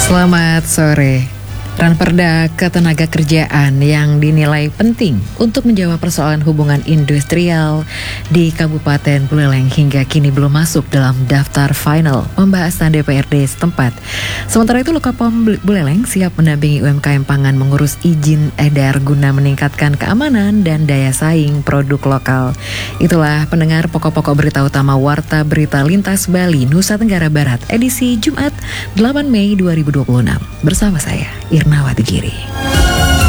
Selamat sore. Ranperda Ketenagakerjaan yang dinilai penting untuk menjawab persoalan hubungan industrial di Kabupaten Buleleng hingga kini belum masuk dalam daftar final pembahasan DPRD setempat. Sementara itu Lokapom Buleleng siap mendampingi UMKM pangan mengurus izin edar guna meningkatkan keamanan dan daya saing produk lokal. Itulah pendengar pokok-pokok berita utama Warta Berita Lintas Bali Nusa Tenggara Barat edisi Jumat 8 Mei 2026. Bersama saya Irnawati Giri.